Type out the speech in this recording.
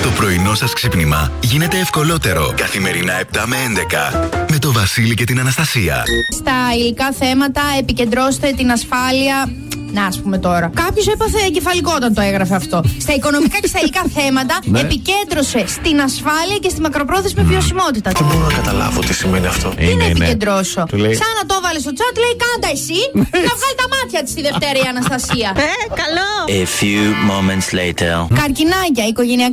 Το πρωινό σας ξύπνημα γίνεται ευκολότερο. Καθημερινά 7 με 11. Με το Βασίλη και την Αναστασία. Στα υλικά θέματα επικεντρώστε την ασφάλεια. Να, ας πούμε τώρα. Κάποιος έπαθε εγκεφαλικό όταν το έγραφε αυτό. Στα οικονομικά και στα υλικά θέματα επικέντρωσε στην ασφάλεια και στη μακροπρόθεσμη βιωσιμότητα. Δεν μπορώ να καταλάβω τι σημαίνει αυτό. Τι να επικεντρώσω. Σαν να το έβαλε στο chat, λέει κάντα εσύ να βγάλει τα μάτια της τη Δευτέρα η Αναστασία. Καλό. A few moments later. Καρκινάκια, οικογενειακά